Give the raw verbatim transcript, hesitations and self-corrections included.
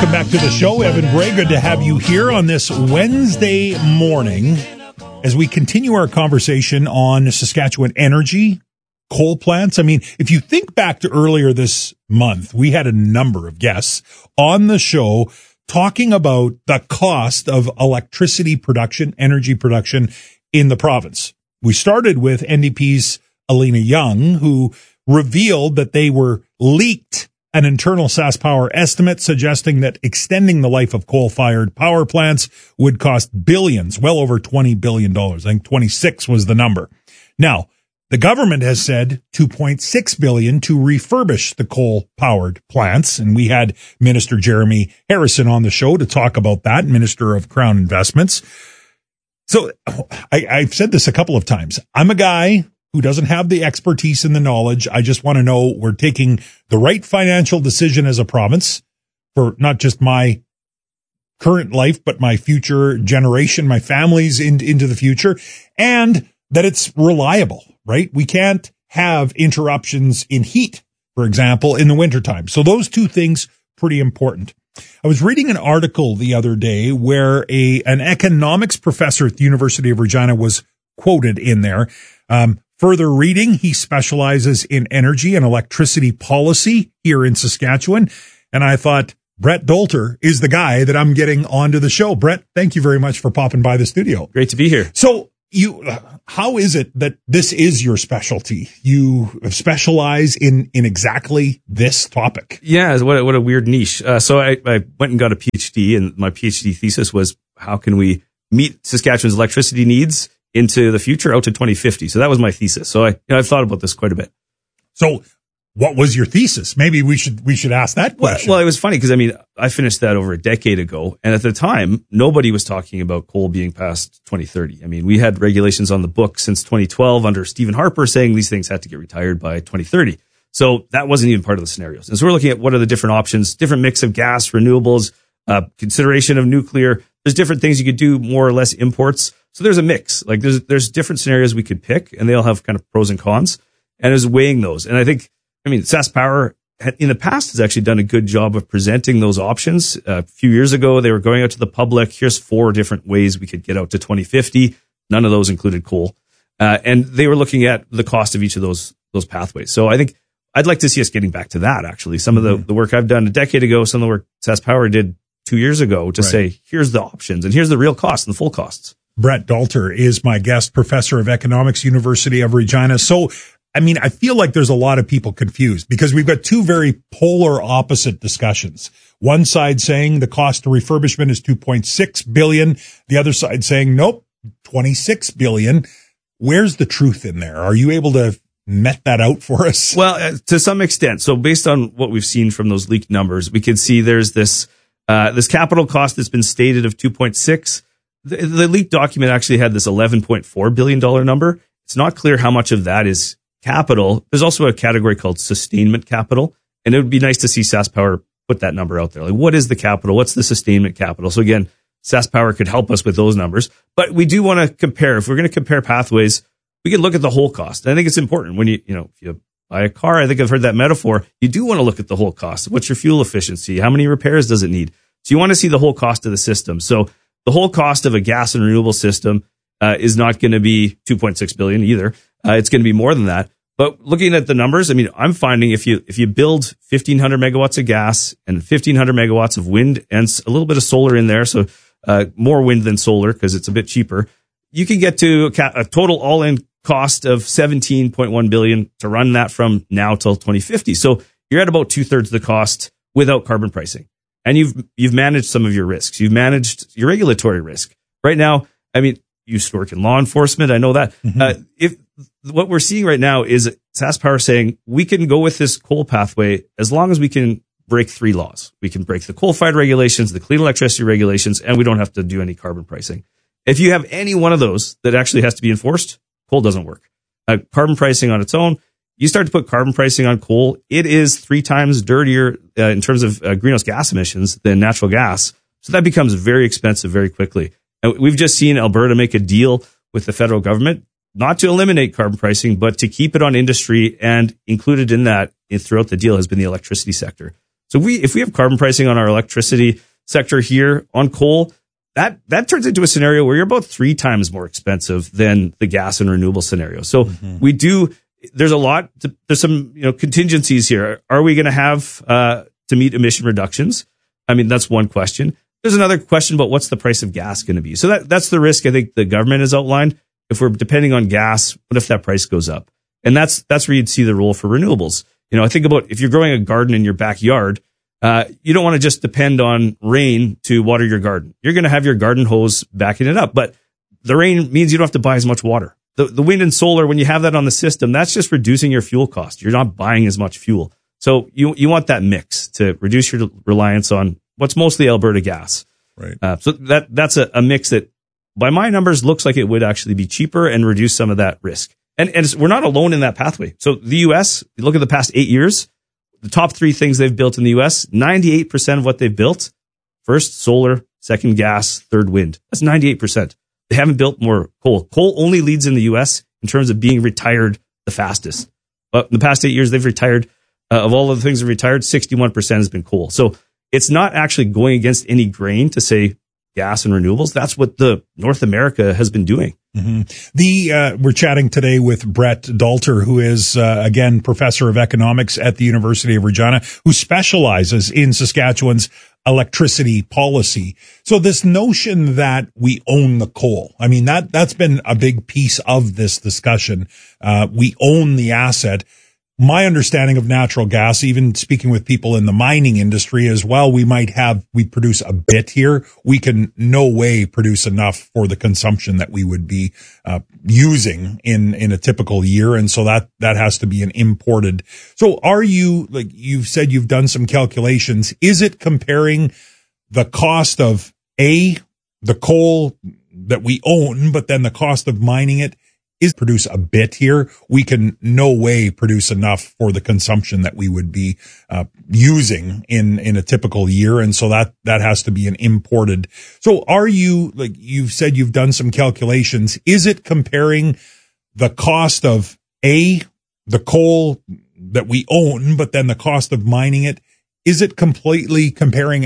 Welcome back to the show. Evan Gray, good to have you here on this Wednesday morning as we continue our conversation on Saskatchewan energy, coal plants. I mean, if you think back to earlier this month, we had a number of guests on the show talking about the cost of electricity production, energy production in the province. We started with N D P's Alina Young, who revealed that they were leaked an internal SaskPower estimate suggesting that extending the life of coal-fired power plants would cost billions, well over twenty billion dollars. I think twenty-six was the number. Now, the government has said two point six billion dollars to refurbish the coal-powered plants, and we had Minister Jeremy Harrison on the show to talk about that, Minister of Crown Investments. So I, I've said this a couple of times. I'm a guy who doesn't have the expertise and the knowledge. I just want to know we're taking the right financial decision as a province for not just my current life, but my future generation, my family's in, into the future, and that it's reliable, right? We can't have interruptions in heat, for example, in the wintertime. So those two things, pretty important. I was reading an article the other day where a an economics professor at the University of Regina was quoted in there. Um, Further reading, he specializes in energy and electricity policy here in Saskatchewan. And I thought, Brett Dolter is the guy that I'm getting onto the show. Brett, thank you very much for popping by the studio. Great to be here. So you, how is it that this is your specialty? You specialize in, in exactly this topic. Yeah, what a, what a weird niche. Uh, so I, I went and got a PhD, and my PhD thesis was, how can we meet Saskatchewan's electricity needs into the future out to twenty fifty. So that was my thesis. So I, you know, I've thought about this quite a bit. So what was your thesis? Maybe we should, we should ask that question. Well, well, it was funny because I mean, I finished that over a decade ago. And at the time, nobody was talking about coal being past twenty thirty. I mean, we had regulations on the book since twenty twelve under Stephen Harper saying these things had to get retired by twenty thirty. So that wasn't even part of the scenarios. And so we're looking at what are the different options, different mix of gas, renewables, uh, consideration of nuclear. There's different things you could do, more or less imports. So there's a mix. Like there's there's different scenarios we could pick, and they all have kind of pros and cons. And is weighing those. And I think, I mean, SaskPower in the past has actually done a good job of presenting those options. Uh, a few years ago, they were going out to the public. Here's four different ways we could get out to twenty fifty. None of those included coal, uh, and they were looking at the cost of each of those those pathways. So I think I'd like to see us getting back to that. Actually, some of the, the work I've done a decade ago, some of the work SaskPower did two years ago to right. say here's the options and here's the real costs and the full costs. Brett Dolter is my guest, professor of economics, University of Regina. So, I mean, I feel like there's a lot of people confused because we've got two very polar opposite discussions. One side saying the cost of refurbishment is two point six billion dollars. The other side saying, nope, twenty-six billion dollars. Where's the truth in there? Are you able to met that out for us? Well, uh, to some extent. So based on what we've seen from those leaked numbers, we can see there's this, uh, this capital cost that's been stated of two point six. The, the leaked document actually had this eleven point four billion dollars number. It's not clear how much of that is capital. There's also a category called sustainment capital, and it would be nice to see SaskPower put that number out there. Like, what is the capital? What's the sustainment capital? So again, SaskPower could help us with those numbers, but we do want to compare. If we're going to compare pathways, we can look at the whole cost. I think it's important when you, you know, if you buy a car, I think I've heard that metaphor. You do want to look at the whole cost. What's your fuel efficiency? How many repairs does it need? So you want to see the whole cost of the system. So the whole cost of a gas and renewable system uh, is not going to be two point six billion dollars either. Uh, it's going to be more than that. But looking at the numbers, I mean, I'm finding if you if you build fifteen hundred megawatts of gas and fifteen hundred megawatts of wind and a little bit of solar in there, so uh, more wind than solar because it's a bit cheaper, you can get to a, ca- a total all-in cost of seventeen point one billion dollars to run that from now till twenty fifty. So you're at about two-thirds of the cost without carbon pricing. And you've you've managed some of your risks. You've managed your regulatory risk. Right now, I mean, you used to work in law enforcement. I know that. Mm-hmm. Uh, if what we're seeing right now is SaskPower saying we can go with this coal pathway as long as we can break three laws. We can break the coal-fired regulations, the clean electricity regulations, and we don't have to do any carbon pricing. If you have any one of those that actually has to be enforced, coal doesn't work. Uh, carbon pricing on its own, you start to put carbon pricing on coal, it is three times dirtier uh, in terms of uh, greenhouse gas emissions than natural gas. So that becomes very expensive very quickly. And we've just seen Alberta make a deal with the federal government, not to eliminate carbon pricing, but to keep it on industry, and included in that throughout the deal has been the electricity sector. So we, if we have carbon pricing on our electricity sector here on coal, that, that turns into a scenario where you're about three times more expensive than the gas and renewable scenario. So mm-hmm. we do, there's a lot, to, there's some, you know, contingencies here. Are we going to have, uh, to meet emission reductions? I mean, that's one question. There's another question about what's the price of gas going to be. So that, that's the risk I think the government has outlined. If we're depending on gas, what if that price goes up? And that's, that's where you'd see the role for renewables. You know, I think about if you're growing a garden in your backyard, uh, you don't want to just depend on rain to water your garden. You're going to have your garden hose backing it up, but the rain means you don't have to buy as much water. The, the wind and solar, when you have that on the system, that's just reducing your fuel cost. You're not buying as much fuel. So you, you want that mix to reduce your reliance on what's mostly Alberta gas. Right. Uh, so that, that's a, a mix that by my numbers looks like it would actually be cheaper and reduce some of that risk. And, and it's, we're not alone in that pathway. So the U S, you look at the past eight years, the top three things they've built in the U S, ninety-eight percent of what they've built, first solar, second gas, third wind. That's ninety-eight percent. They haven't built more coal. Coal only leads in the U S in terms of being retired the fastest. But in the past eight years, they've retired, uh, of all of the things they've retired, sixty-one percent has been coal. So it's not actually going against any grain to say gas and renewables. That's what the North America has been doing. Mm-hmm. The uh, we're chatting today with Brett Dalter, who is uh, again professor of economics at the University of Regina, who specializes in Saskatchewan's electricity policy. So this notion that we own the coal, I mean that that's been a big piece of this discussion. Uh, we own the asset. My understanding of natural gas, even speaking with people in the mining industry as well, we might have, we produce a bit here. We can no way produce enough for the consumption that we would be uh, using in, in a typical year. And so that, that has to be an imported. So are you, like you've said, you've done some calculations. Is it comparing the cost of A, the coal that we own, but then the cost of mining it? Is produce a bit here. We can no way produce enough for the consumption that we would be uh, using in in a typical year, and so that that has to be an imported. So are you, like you've said, you've done some calculations. Is it comparing the cost of A, the coal that we own, but then the cost of mining it? Is it completely comparing